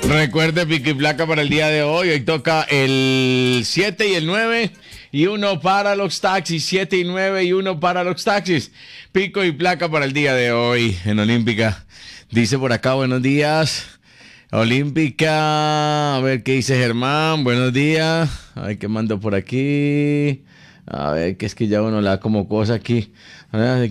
Recuerde pico y placa para el día de hoy. Hoy toca el 7 y el 9 y uno para los taxis. 7 y 9 y uno para los taxis. Pico y placa para el día de hoy en Olímpica. Dice por acá, buenos días. Olímpica, a ver qué dice Germán. Buenos días. A ver qué mando por aquí. A ver, que es que ya uno le da como cosa aquí. Buenos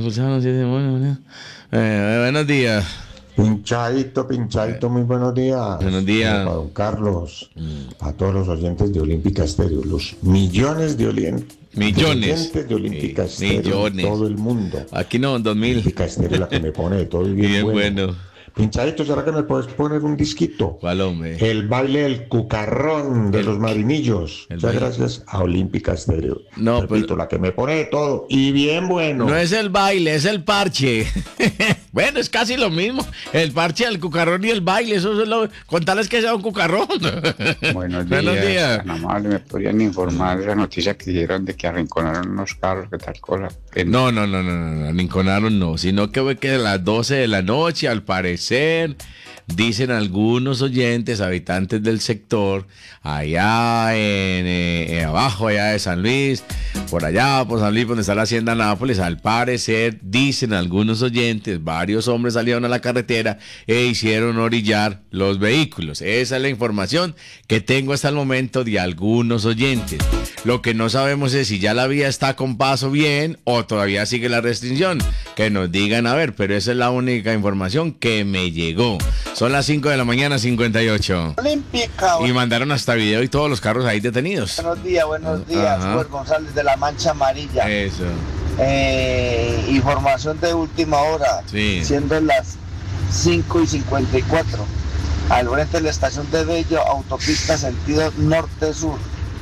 días. Pinchadito, muy buenos días. Buenos días. Para don Carlos, a todos los oyentes de Olímpica Estéreo, los millones de oyentes de Olímpica Estéreo, millones. todo el mundo. Aquí no, 2000. Olímpica Estéreo, la que me pone de todo y bien bueno. Pinchadito, ¿será que me puedes poner un disquito? ¿Cuál, hombre? El baile del cucarrón de los marinillos. Muchas gracias a Olímpica Estéreo. No, repito, pero... la que me pone de todo y bien bueno. No es el baile, es el parche. Bueno, es casi lo mismo. El parche, el cucarrón y el baile. Eso es lo... Contarles que sea un cucarrón. Buenos días. Tan amable, ¿me podrían informar de la noticia que dieron de que arrinconaron unos carros? ¿Qué tal cosa? No, arrinconaron no. Sino que fue que a las 12 de la noche, al parecer, dicen algunos oyentes, habitantes del sector, allá abajo, allá de San Luis, por allá, por San Luis, donde está la hacienda Nápoles, al parecer, dicen algunos oyentes, varios hombres salieron a la carretera e hicieron orillar los vehículos. Esa es la información que tengo hasta el momento de algunos oyentes. Lo que no sabemos es si ya la vía está con paso bien o todavía sigue la restricción. Que nos digan, a ver, pero esa es la única información que me llegó. Son las 5 de la mañana, 58. Olímpica. Y mandaron hasta video y todos los carros ahí detenidos. Buenos días. Juan González de la Mancha Amarilla. Eso. Información de última hora. Sí. Siendo las 5:54. Al frente de la estación de Bello, autopista sentido norte-sur.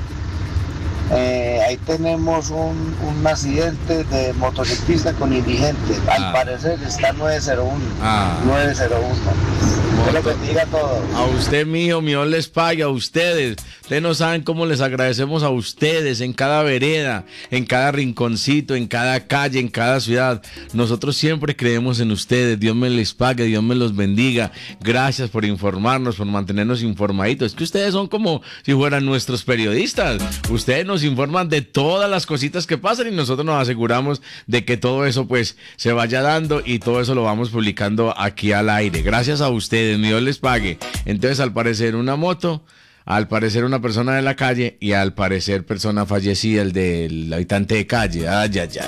Ahí tenemos un accidente de motociclista con indigente. Al parecer está 901. 901. Que lo bendiga a todos. A usted, mijo, Dios les pague, a ustedes. Ustedes no saben cómo les agradecemos a ustedes en cada vereda, en cada rinconcito, en cada calle, en cada ciudad. Nosotros siempre creemos en ustedes. Dios me les pague, Dios me los bendiga. Gracias por informarnos, por mantenernos informaditos. Es que ustedes son como si fueran nuestros periodistas. Ustedes nos informan de todas las cositas que pasan y nosotros nos aseguramos de que todo eso pues se vaya dando y todo eso lo vamos publicando aquí al aire. Gracias a ustedes, Dios les pague. Entonces, al parecer una moto, al parecer una persona de la calle y al parecer persona fallecida, el del habitante de calle. Ay,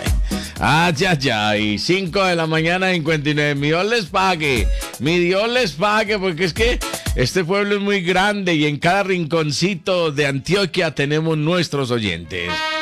5 de la mañana, 59. Mi Dios les pague, porque es que este pueblo es muy grande y en cada rinconcito de Antioquia tenemos nuestros oyentes.